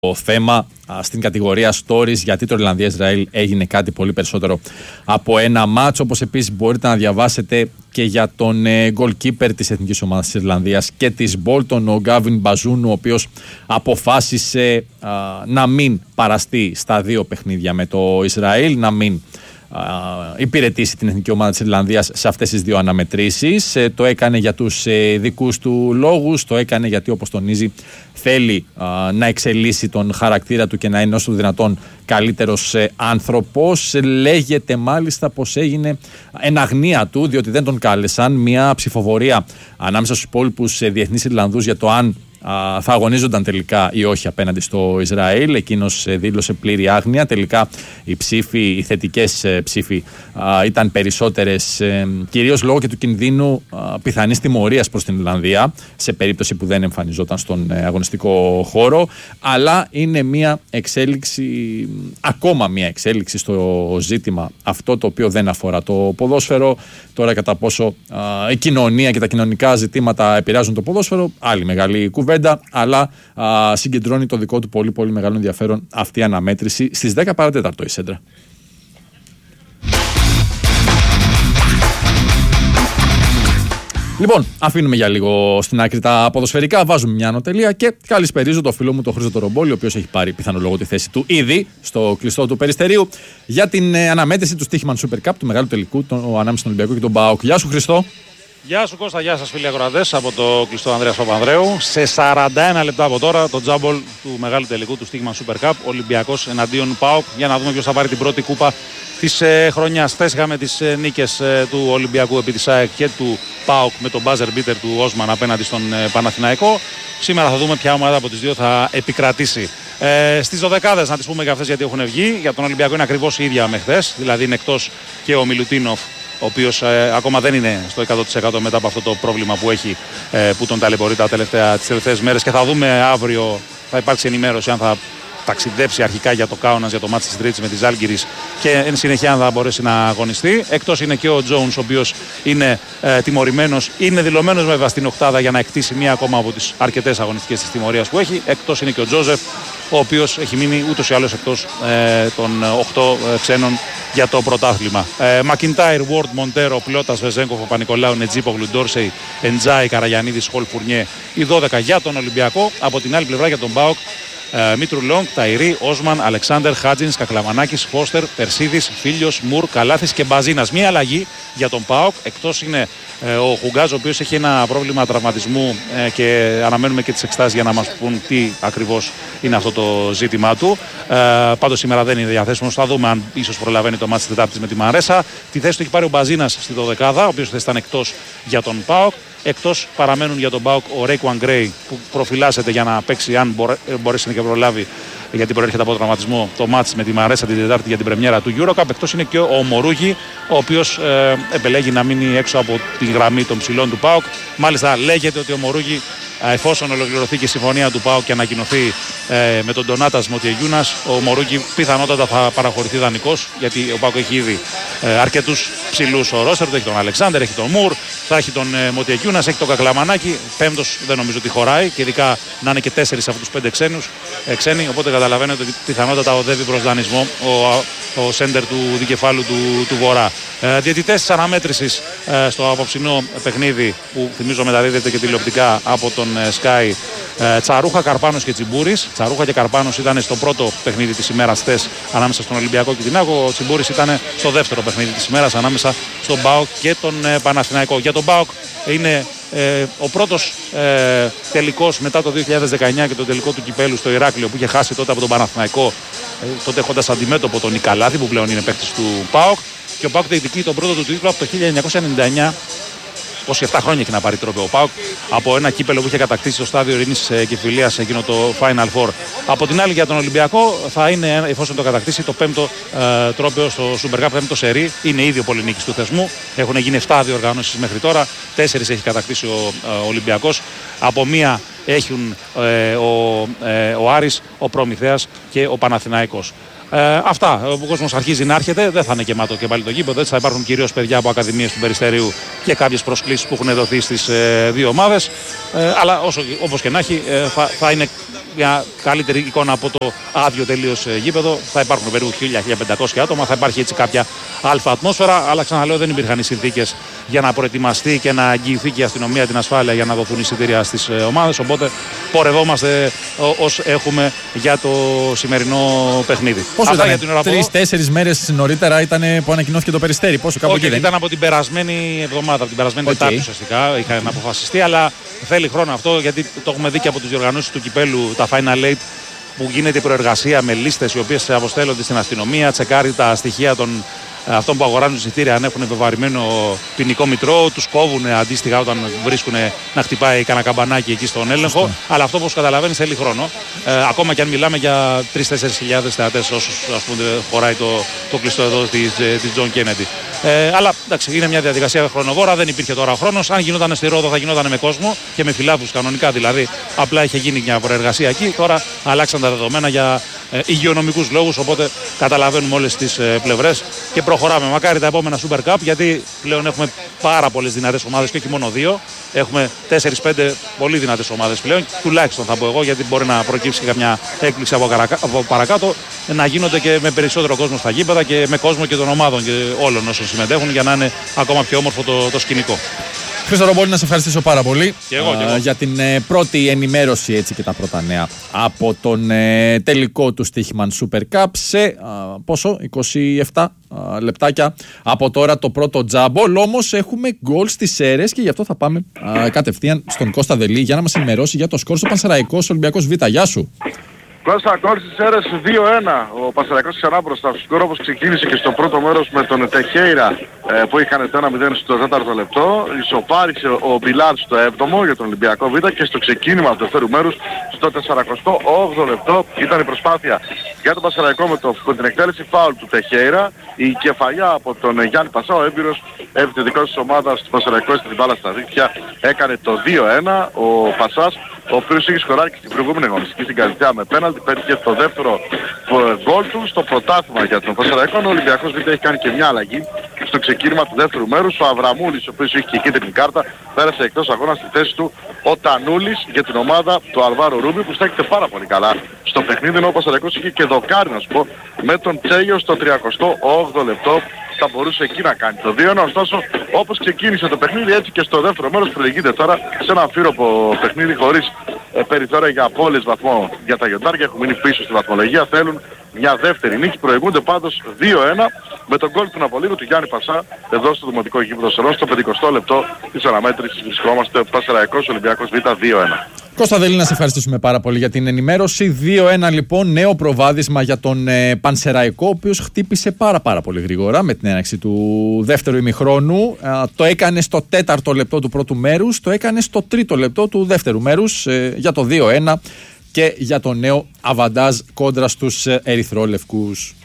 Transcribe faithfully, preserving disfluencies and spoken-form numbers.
το θέμα στην κατηγορία stories, γιατί το Ιρλανδία-Ισραήλ έγινε κάτι πολύ περισσότερο από ένα μάτσο. Όπως επίσης μπορείτε να διαβάσετε και για τον ε, goalkeeper της εθνικής ομάδας της Ιρλανδίας και της Bolton, ο Γκάβιν Μπαζούν, ο οποίος αποφάσισε α, να μην παραστεί στα δύο παιχνίδια με το Ισραήλ, να μην υπηρετήσει την εθνική ομάδα της Ιρλανδίας σε αυτές τις δύο αναμετρήσεις. Ε, το έκανε για τους ε, δικούς του λόγους, το έκανε γιατί, όπως τονίζει, θέλει α, να εξελίσσει τον χαρακτήρα του και να είναι όσο το δυνατόν καλύτερος ε, άνθρωπος. Λέγεται μάλιστα πως έγινε εν αγνία του, διότι δεν τον κάλεσαν, μια ψηφοφορία ανάμεσα στους υπόλοιπους ε, διεθνείς Ιρλανδούς για το αν α, θα αγωνίζονταν τελικά ή όχι απέναντι στο Ισραήλ. Εκείνος ε, δήλωσε πλήρη άγνοια. Τελικά οι ψήφοι, οι θετικές ε, ψήφοι α, ήταν περισσότερες, ε, κυρίως λόγω και του κινδύνου α, πιθανής τιμωρίας προς την Ιρλανδία σε περίπτωση που δεν εμφανιζόταν στον ε, αγωνιστικό χώρο. Αλλά είναι μια εξέλιξη, ακόμα μια εξέλιξη στο ζήτημα αυτό, το οποίο δεν αφορά το ποδόσφαιρο. Τώρα, κατά πόσο α, η κοινωνία και τα κοινωνικά ζητήματα επηρεάζουν το ποδόσφαιρο, άλλη μεγάλη κουβέντα, αλλά α, συγκεντρώνει το δικό του πολύ πολύ μεγάλο ενδιαφέρον αυτή η αναμέτρηση στις δέκα παρά τέταρτο η Σέντρα. Λοιπόν, αφήνουμε για λίγο στην άκρη τα ποδοσφαιρικά, βάζουμε μια ανωτελεία και καλησπερίζω το φίλο μου τον Χρήστο Ρομπόλη, ο οποίος έχει πάρει πιθανολόγω τη θέση του ήδη στο κλειστό του Περιστερίου για την ε, αναμέτρηση του Στοίχημαν Super Cup, του μεγάλου τελικού το, ανάμεσα στον Ολυμπιακό και τον ΠΑΟΚ. Γεια σου, Χριστό. Γεια σου Κώστα, γεια σας φίλοι ακροατές από το κλειστό Ανδρέας Παπανδρέου. Σε σαράντα ένα λεπτά από τώρα το τζάμπολ του μεγάλου τελικού του Στοίχημαν Super Cup, Ολυμπιακός εναντίον ΠΑΟΚ, για να δούμε ποιος θα πάρει την πρώτη κούπα της ε, χρονιάς. Χθες είχαμε τις ε, νίκες ε, του Ολυμπιακού επί της ΑΕΚ και του ΠΑΟΚ με τον buzzer beater του Όσμαν απέναντι στον ε, Παναθηναϊκό. Σήμερα θα δούμε ποια ομάδα από τις δύο θα επικρατήσει. Ε, στις δωδεκάδες να τις πούμε για αυτές, γιατί έχουν βγει. Για τον Ολυμπιακό είναι ακριβώς η ίδια με χθες, δηλαδή είναι εκτός και ο Μιλουτίνοφ, ο οποίος ε, ακόμα δεν είναι στο εκατό τοις εκατό μετά από αυτό το πρόβλημα που έχει, ε, που τον ταλαιπωρεί τα τελευταία, τις τελευταίες μέρες, και θα δούμε αύριο, θα υπάρξει ενημέρωση αν θα ταξιδέψει αρχικά για το Κάουνας, για το μάτς της Τρίτης με τη Ζάλγκιρις, και εν συνεχεία αν θα μπορέσει να αγωνιστεί. Εκτός είναι και ο Τζόουνς, ο οποίος είναι ε, τιμωρημένος, είναι δηλωμένος βέβαια στην οκτάδα για να εκτίσει μία ακόμα από τις αρκετές αγωνιστικές της τιμωρίας που έχει. Εκτός είναι και ο Τζόζεφ, ο οποίος έχει μείνει ούτως ή άλλως εκτός ε, των οκτώ ε, ξένων για το πρωτάθλημα. Μακιντάιρ, Βόρντ, Μοντέρο, Πλώτας, Βεζέγκοφ, Παπα-Νικολάου, Νετζίπογλου, Ντόρσεϊ, Εντζάι, Καραγιανίδης, Χολ, Φουρνιέ, οι δώδεκα για τον Ολυμπιακό. Από την άλλη πλευρά για τον ΠΑΟΚ, ε, Μήτρου Λόγκ, Ταϊρή, Όσμαν, Αλεξάνδερ, Χάτζινς, Κακλαμανάκης, Φώστερ, Περσίδης, Φίλιος, Μουρ, Καλάθης και Μπαζίνας. Μία αλλαγή για τον ΠΑΟΚ. Εκτός είναι ε, ο Χουγκάζ, ο οποίος έχει ένα πρόβλημα τραυματισμού ε, και αναμένουμε και τις εξετάσεις για να μας πούν τι ακριβώς είναι αυτό το ζήτημά του. Ε, πάντως σήμερα δεν είναι διαθέσιμος. Θα δούμε αν ίσως προλαβαίνει το μάτς της Τετάρτης με τη Μαρέσα. Τη θέση του έχει πάρει ο Μπαζίνας στη δωδεκάδα, ο οποίος θα ήταν εκτός για τον ΠΑΟΚ. Εκτός παραμένουν για τον ΠΑΟΚ ο Ρέικουαν Γκρέι, που προφυλάσσεται για να παίξει, αν μπορέ, μπορέσει να και προλάβει, γιατί προέρχεται από τραυματισμό, το μάτς με τη Μαρέσα την Τετάρτη για την πρεμιέρα του EuroCup. Εκτός είναι και ο Μορούγι, ο οποίος ε, επελέγει να μείνει έξω από τη γραμμή των ψηλών του ΠΑΟΚ. Μάλιστα λέγεται ότι ο Μορούγι, εφόσον ολοκληρωθεί και η συμφωνία του ΠΑΟΚ και ανακοινωθεί ε, με τον Ντονάτας Μοτιεγιούνας, ο Μορούγι πιθανότατα θα παραχωρηθεί δανεικός, γιατί ο ΠΑΟΚ έχει ήδη ε, αρκετούς ψηλούς ο ρόστερ του. Έχει τον Αλεξάνδερ, έχει τον Μουρ, θα έχει τον ε, Μοτιεγιούνας, έχει τον Κακλαμανάκη. Πέμπτος δεν νομίζω ότι χωράει, και ειδικά να είναι και τέσσερις από τους πέντε ξένους, ε, ξένοι. Οπότε καταλαβαίνετε ότι πιθανότατα οδεύει προς δανεισμό ο, ο σέντερ του δικεφάλου του, του Βορρά. Ε, διαιτητές της αναμέτρησης ε, στο απόψινό παιχνίδι, που θυμίζω μεταδίδεται και τηλεοπτικά από τον Sky, Τσαρούχα, Καρπάνος και Τσιμπούρης. Τσαρούχα και Καρπάνος ήταν στο πρώτο παιχνίδι της ημέρας χθες ανάμεσα στον Ολυμπιακό και την ΑΕΚ. Ο Τσιμπούρης ήταν στο δεύτερο παιχνίδι της ημέρας ανάμεσα στον ΠΑΟΚ και τον Παναθηναϊκό. Για τον ΠΑΟΚ είναι ε, ο πρώτος ε, τελικός μετά το δύο χιλιάδες δεκαεννιά και το τελικό του κυπέλου στο Ηράκλειο, που είχε χάσει τότε από τον Παναθηναϊκό, ε, τότε έχοντας αντιμέτωπο τον Νικαλάθη, που πλέον είναι παίκτης του ΠΑΟΚ. Και ο ΠΑΟΚ διεκδικεί τον πρώτο του τίτλο από το χίλια εννιακόσια ενενήντα εννιά. είκοσι επτά χρόνια έχει να πάρει τρόπαιο ο ΠΑΟΚ από ένα κύπελο που είχε κατακτήσει στο στάδιο ειρήνης και φιλίας, εκείνο το Final Four. Από την άλλη, για τον Ολυμπιακό θα είναι, εφόσον το κατακτήσει, το πέμπτο ε, τρόπαιο στο Super Cup, πέμπτο σερί. Είναι ήδη ο πολυνίκης του θεσμού. Έχουν γίνει επτά διοργανώσεις μέχρι τώρα. Τέσσερις έχει κατακτήσει ο ε, Ολυμπιακός. Από μία έχουν ε, ο, ε, ο Άρης, ο Προμηθέας και ο Παναθηναϊκός. Ε, αυτά. Ο κόσμος αρχίζει να έρχεται. Δεν θα είναι γεμάτο και πάλι το γήπεδο. Έτσι θα υπάρχουν κυρίως παιδιά από ακαδημίες του Περιστερίου και κάποιες προσκλήσεις που έχουν δοθεί στις ε, δύο ομάδες. Ε, αλλά όσο, όπως και να έχει, ε, θα, θα είναι μια καλύτερη εικόνα από το άδειο τελείως γήπεδο. Θα υπάρχουν περίπου χίλια με χίλια πεντακόσια άτομα, θα υπάρχει έτσι κάποια αλφα ατμόσφαιρα. Αλλά ξαναλέω, δεν υπήρχαν οι συνθήκες για να προετοιμαστεί και να αγγιηθεί και η αστυνομία την ασφάλεια για να δοθούν εισιτήρια στις ομάδες. Οπότε πορευόμαστε ως έχουμε για το σημερινό παιχνίδι. Πόσο ήταν, τρεις-τέσσερις μέρες νωρίτερα ήταν που ανακοινώθηκε το Περιστέρι. Πόσο κάπου Όχι, εκεί ήταν από την περασμένη εβδομάδα, από την περασμένη okay. Τετάρτη ουσιαστικά είχαν αποφασιστεί, αλλά θέλει χρόνο αυτό γιατί το έχουμε δει και από τις διοργανώσεις του κυπέλου, τα Final Eight, που γίνεται η προεργασία με λίστες οι οποίες αποστέλλονται στην αστυνομία, τσεκάρει τα στοιχεία των αυτών που αγοράζουν εισιτήρια αν έχουν επιβαρημένο ποινικό μητρό, τους κόβουν αντίστοιχα όταν βρίσκουν να χτυπάει κανένα καμπανάκι εκεί στον έλεγχο. Σωστό. Αλλά αυτό, όπως καταλαβαίνεις, θέλει χρόνο. Ε, ακόμα και αν μιλάμε για τρεις-τέσσερις χιλιάδες θεατές, όσους ας πούμε χωράει το, το κλειστό εδώ της, της John Kennedy. Ε, αλλά εντάξει, είναι μια διαδικασία χρονοβόρα, δεν υπήρχε τώρα χρόνος. Αν γινόταν στη Ρόδο, θα γινόταν με κόσμο και με φιλάθλους κανονικά δηλαδή. Απλά είχε γίνει μια προεργασία εκεί. Τώρα αλλάξαν τα δεδομένα για ε, υγειονομικούς λόγους. Οπότε καταλαβαίνουμε όλες τις ε, πλευρές και προχωράμε. Μακάρι τα επόμενα Super Cup, γιατί πλέον έχουμε πάρα πολλές δυνατές ομάδες και όχι μόνο δύο. Έχουμε τέσσερις πέντε πολύ δυνατές ομάδες πλέον, τουλάχιστον θα πω εγώ, γιατί μπορεί να προκύψει και καμιά έκπληξη από, καρακα... από παρακάτω, να γίνονται και με περισσότερο κόσμο στα γήπεδα και με κόσμο και των ομάδων και όλων όσων συμμετέχουν, για να είναι ακόμα πιο όμορφο το, το σκηνικό. Χρήστο Ρομπόλη, να σε ευχαριστήσω πάρα πολύ και εγώ, και εγώ. Α, για την ε, πρώτη ενημέρωση, έτσι, και τα πρώτα νέα από τον ε, τελικό του Stoichman Super Cup σε α, πόσο, είκοσι επτά α, λεπτάκια από τώρα το πρώτο τζάμπολ. Όμως έχουμε γκολ στις ΣΕΡΕΣ και γι' αυτό θα πάμε α, κατευθείαν στον Κώστα Δελή για να μας ενημερώσει για το σκορ στο Πανσεραϊκός Ολυμπιακός Β. Γεια σου. Κώστα, γκολ στις ΣΕΡΕΣ δύο ένα. Ο Πανσεραϊκός ξανά μπροστά στο σκορ, όπως ξεκίνησε και στο πρώτο μέρος με τον Τεχέιρα ε, που είχαν το ένα μηδέν στο τέταρτο λεπτό. Ισοπάρισε ο Μπιλάρ στο έβδομο για τον Ολυμπιακό Β και στο ξεκίνημα του δεύτερου μέρους στο σαρανταοκτώ όγδοο λεπτό ήταν η προσπάθεια για τον Πανσεραϊκό με, το, με την εκτέλεση φάουλ του Τεχέιρα. Η κεφαλιά από τον Γιάννη Πασά, ο έμπειρος επιθετικός της ομάδας του Πανσεραϊκού, στην μπάλα στα δίχτυα, έκανε το δύο ένα. Ο Πασάς, ο οποίος είχε σκοράρει και στην προηγούμενη αγωνιστική στην Καλυθέα με πέναλτι, πέτυχε το δεύτερο γκολ του στο πρωτάθλημα για τον Πανσεραϊκό. Ο Ολυμπιακός Β έχει κάνει και μια αλλαγή στο ξεκίνημα του δεύτερου μέρους. Ο Αβραμούλης, ο οποίος είχε και κίτρινη κάρτα, πέρασε εκτός αγώνα στη θέση του ο Τανούλης για την ομάδα του Αλβάρο Ρούμπι, που στέκεται πάρα πολύ καλά στο παιχνίδι, ενώ ο Πανσεραϊκός είχε και δοκάρι, να σου πω, με τον Τσέλιο στο τριανταοκτώ όγδοο λεπτό. Θα μπορούσε εκεί να κάνει το δύο ένα, ωστόσο όπως ξεκίνησε το παιχνίδι, έτσι και στο δεύτερο μέρος προηγείται τώρα σε ένα αμφίροπο παιχνίδι χωρίς ε, περιθώρια για απώλειες βαθμών για τα γιοντάρια. Έχουν μείνει πίσω στη βαθμολογία, θέλουν μια δεύτερη νίκη, προηγούνται πάντως δύο ένα με τον γκολ του Ναπολίου του Γιάννη Πασά εδώ στο δημοτικό γήπεδο Σερών. Στο πενηκοστό λεπτό της αναμέτρησης βρισκόμαστε, Πανσεραϊκός Ολυμπιακός Β δύο ένα. Κώστα Δελή, να σε ευχαριστήσουμε πάρα πολύ για την ενημέρωση. δύο ένα λοιπόν, νέο προβάδισμα για τον ε, Πανσεραϊκό, ο οποίος χτύπησε πάρα πάρα πολύ γρήγορα με την έναρξη του δεύτερου ημιχρόνου. Ε, το έκανε στο τέταρτο λεπτό του πρώτου μέρους, το έκανε στο τρίτο λεπτό του δεύτερου μέρους ε, για το δύο ένα και για το νέο αβαντάζ κόντρα στους ε, ερυθρόλευκους.